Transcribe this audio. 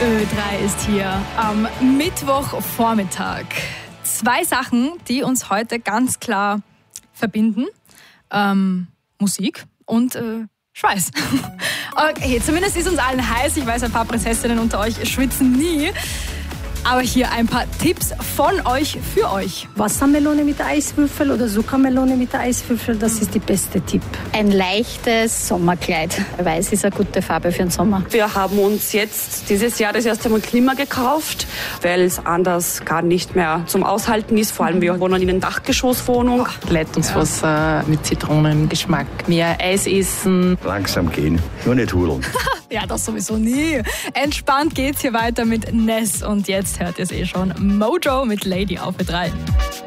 Ö3 ist hier am Mittwochvormittag. 2 Sachen, die uns heute ganz klar verbinden. Musik und Schweiß. Okay, zumindest ist uns allen heiß. Ich weiß, ein paar Prinzessinnen unter euch schwitzen nie. Aber hier ein paar Tipps von euch für euch. Wassermelone mit Eiswürfel oder Zuckermelone mit Eiswürfel, das ist der beste Tipp. Ein leichtes Sommerkleid. Weiß ist eine gute Farbe für den Sommer. Wir haben uns jetzt dieses Jahr das erste Mal Klima gekauft, weil es anders gar nicht mehr zum Aushalten ist. Vor allem wir wohnen in einer Dachgeschosswohnung. Leitungswasser mit Zitronengeschmack. Mehr Eis essen. Langsam gehen, nur nicht hudeln. Ja, das sowieso nie. Entspannt geht's hier weiter mit Ness und jetzt hört ihr es schon. Mojo mit Lady auf Ö3.